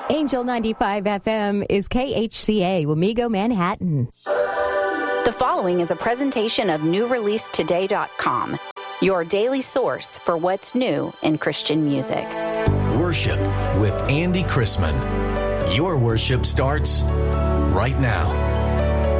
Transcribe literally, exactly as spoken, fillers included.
Angel ninety-five F M is K H C A, Wamego, Manhattan. The following is a presentation of new release today dot com, your daily source for what's new in Christian music. Worship with Andy Chrisman. Your worship starts right now.